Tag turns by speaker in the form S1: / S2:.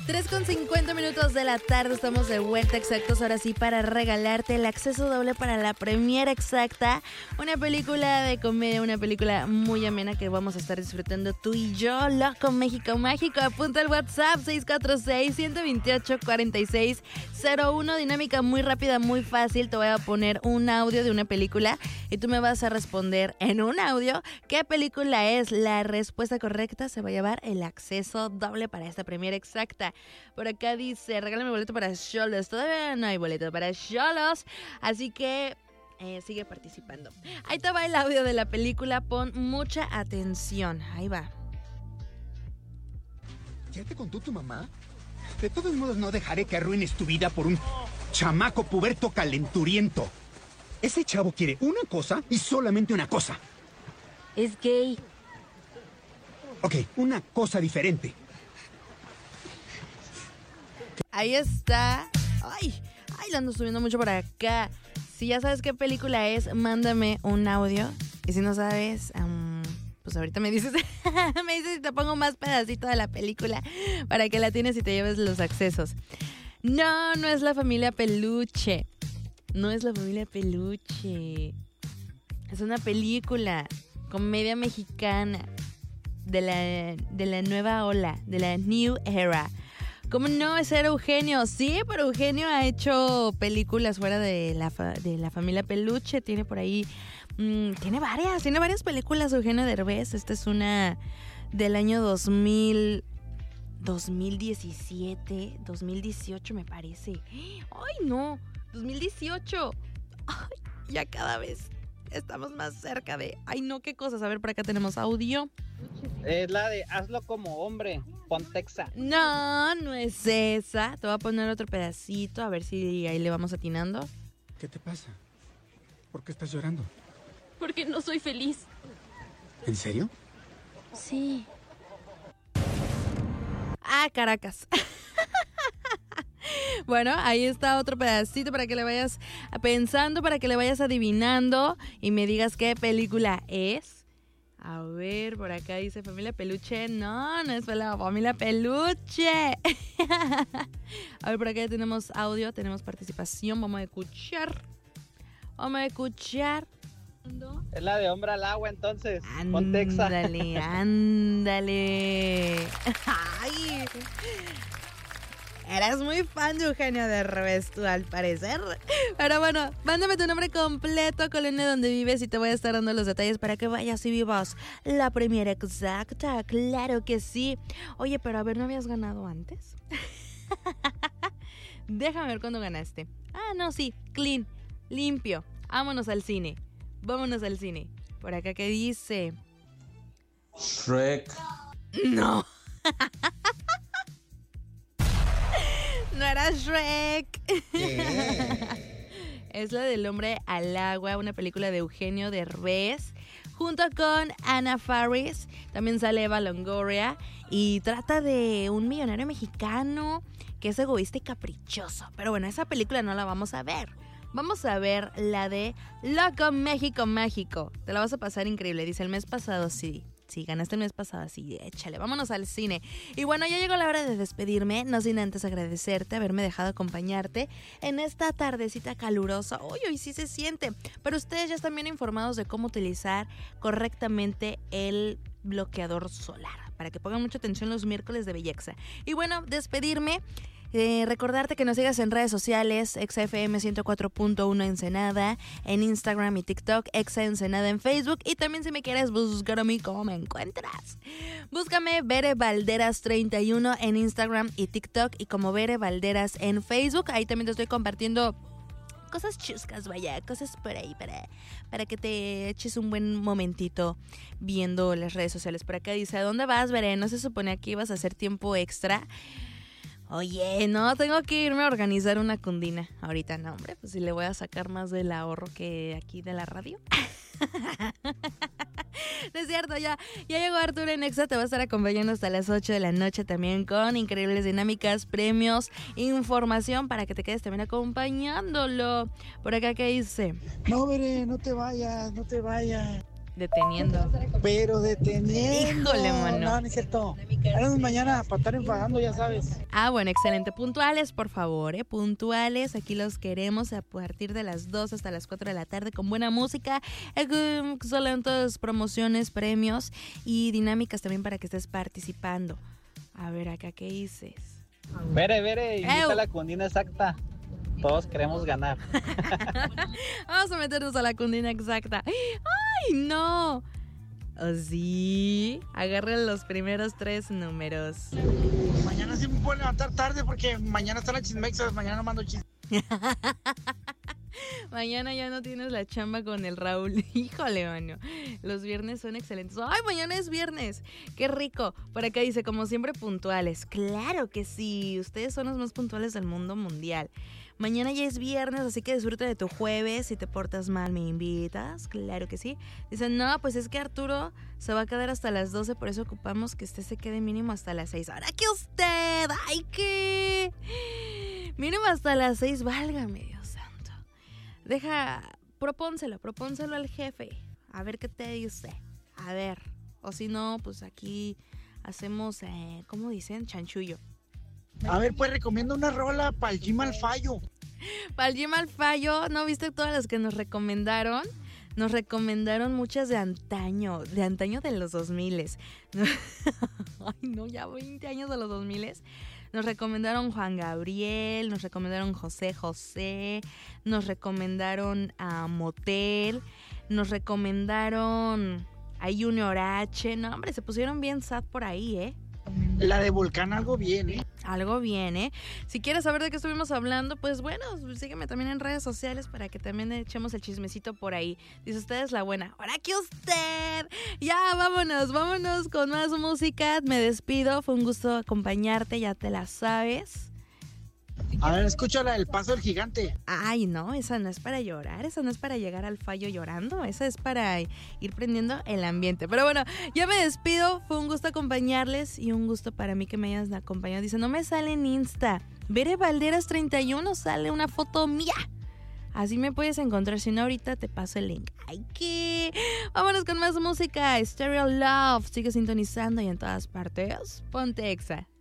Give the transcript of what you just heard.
S1: 3:50 de la tarde, estamos de vuelta exactos ahora sí para regalarte el acceso doble para la premiere exacta, una película de comedia, una película muy amena que vamos a estar disfrutando tú y yo. Loco México Mágico, apunta el WhatsApp 646-128-4601, dinámica muy rápida, muy fácil. Te voy a poner un audio de una película y tú me vas a responder en un audio qué película es. La respuesta correcta se va a llevar el acceso doble para esta premiere exacta. Por acá dice, regálame boleto para Xolos. Todavía no hay boleto para Xolos, así que sigue participando. Ahí te va el audio de la película, pon mucha atención. Ahí va.
S2: ¿Ya te contó tu mamá? De todos modos no dejaré que arruines tu vida por un chamaco puberto calenturiento. Ese chavo quiere una cosa y solamente una cosa.
S3: Es gay.
S2: Ok, una cosa diferente.
S1: Ahí está. Ay, la ando subiendo mucho por acá. Si ya sabes qué película es, mándame un audio. Y si no sabes, pues ahorita me dices si te pongo más pedacito de la película para que la tienes y te lleves los accesos. No es La Familia Peluche. No es La Familia Peluche. Es una película, comedia mexicana de la nueva ola, de la New Era. ¿Cómo no? Es Eugenio. Sí, pero Eugenio ha hecho películas fuera de la Familia Peluche. Tiene por ahí... tiene varias películas Eugenio Derbez. Esta es una del año 2017, 2018 me parece. ¡Ay, no! 2018. ¡Ay, ya cada vez estamos más cerca de... ¡Ay, no! ¿Qué cosas? A ver, por acá tenemos audio.
S4: Es la de Hazlo como hombre, Pontexa.
S1: No es esa. Te voy a poner otro pedacito, a ver si ahí le vamos atinando.
S2: ¿Qué te pasa? ¿Por qué estás llorando?
S3: Porque no soy feliz.
S2: ¿En serio?
S3: Sí.
S1: Caracas. Bueno, ahí está otro pedacito para que le vayas pensando, para que le vayas adivinando y me digas qué película es. A ver, por acá dice Familia Peluche. No es la Familia Peluche. A ver, por acá ya tenemos audio, tenemos participación. Vamos a escuchar.
S4: Es la de Hombre al Agua, entonces. Pontexa.
S1: Ándale. Ay. Eres muy fan de Eugenio Derbez, tú, al parecer. Pero bueno, mándame tu nombre completo, colonia donde vives y te voy a estar dando los detalles para que vayas y vivas la premiere exacta. Claro que sí. Oye, pero a ver, ¿no habías ganado antes? Déjame ver cuándo ganaste. No, sí, clean, limpio. Vámonos al cine. Por acá, ¿qué dice?
S5: Shrek.
S1: No. No era Shrek. Es la del Hombre al Agua, una película de Eugenio Derbez, junto con Anna Faris. También sale Eva Longoria y trata de un millonario mexicano que es egoísta y caprichoso. Pero bueno, esa película no la vamos a ver. Vamos a ver la de Loco México Mágico. Te la vas a pasar increíble. Dice el mes pasado, sí. Sí, ganaste el mes pasado, sí, échale, vámonos al cine. Y bueno, ya llegó la hora de despedirme, no sin antes agradecerte haberme dejado acompañarte en esta tardecita calurosa. Hoy sí se siente, pero ustedes ya están bien informados de cómo utilizar correctamente el bloqueador solar, para que pongan mucha atención los miércoles de Bellexa. Y bueno, despedirme. Recordarte que nos sigas en redes sociales, XFM 104.1 Ensenada, en Instagram y TikTok, Exa Ensenada en Facebook, y también si me quieres buscar a mí, ¿cómo me encuentras? Búscame Bere Valderas 31 en Instagram y TikTok y como Bere Valderas en Facebook. Ahí también te estoy compartiendo cosas chuscas, vaya, cosas por ahí para que te eches un buen momentito viendo las redes sociales. Por acá dice, ¿a dónde vas, Bere? ¿No se supone que ibas a hacer tiempo extra? Oye, no, tengo que irme a organizar una cundina. Ahorita no, hombre, pues si le voy a sacar más del ahorro que aquí de la radio. No es cierto, ya llegó Arturo en Exa, te va a estar acompañando hasta las 8 de la noche también con increíbles dinámicas, premios, información para que te quedes también acompañándolo. Por acá, ¿qué dice?
S6: No, Bere, no te vayas.
S1: Deteniendo.
S6: Pero deteniendo.
S1: Híjole, mano.
S6: No, no es cierto. Haremos mañana para estar enfadando, ya sabes.
S1: Ah, bueno, excelente. Puntuales, por favor, puntuales. Aquí los queremos a partir de las 2 hasta las 4 de la tarde con buena música, excelentes promociones, premios y dinámicas también para que estés participando. A ver, acá, ¿qué dices?
S4: Vere, invita a la cundina exacta. Todos queremos ganar.
S1: Vamos a meternos a la cundina exacta. ¡Ay, no! ¿O sí? Agarren los primeros 3 números.
S6: Mañana sí me puedo levantar tarde porque mañana está la chismexas, mañana no mando chisme.
S1: Mañana ya no tienes la chamba con el Raúl. Híjole, mano. Los viernes son excelentes. ¡Ay, mañana es viernes! ¡Qué rico! Por acá dice, como siempre, puntuales. ¡Claro que sí! Ustedes son los más puntuales del mundo mundial. Mañana ya es viernes, así que disfruta de tu jueves. Si te portas mal, me invitas. Claro que sí. Dicen, no, pues es que Arturo se va a quedar hasta las 12, por eso ocupamos que usted se quede mínimo hasta las 6. Ahora que usted, ¡ay, qué! Mínimo hasta las 6, válgame, Dios santo. Propónselo al jefe. A ver qué te dice. A ver. O si no, pues aquí hacemos, ¿cómo dicen? Chanchullo.
S6: A ver, pues recomiendo una rola para el Jim al Fallo.
S1: Para el Jim al Fallo, ¿no viste todas las que nos recomendaron? Nos recomendaron muchas de antaño de los 2000. Ay, no, ya 20 años de los 2000. Nos recomendaron Juan Gabriel, nos recomendaron José José, nos recomendaron a Motel, nos recomendaron a Junior H. No, hombre, se pusieron bien sad por ahí, ¿eh?
S6: La de Volcán, algo bien, ¿eh?
S1: Algo bien, ¿eh? Si quieres saber de qué estuvimos hablando, pues bueno, sígueme también en redes sociales para que también echemos el chismecito por ahí. Dice, usted es la buena. ¡Ahora que usted! Ya, vámonos con más música. Me despido, fue un gusto acompañarte, ya te la sabes.
S6: A ver, escúchala, El Paso del Gigante.
S1: Ay, no, esa no es para llorar, esa no es para llegar al fallo llorando, esa es para ir prendiendo el ambiente. Pero bueno, ya me despido, fue un gusto acompañarles y un gusto para mí que me hayas acompañado. Dice, no me sale en Insta, Bere Valderas 31, sale una foto mía. Así me puedes encontrar, si no ahorita te paso el link. ¡Ay, qué! Vámonos con más música, Stereo Love, sigue sintonizando y en todas partes, ponte Exa.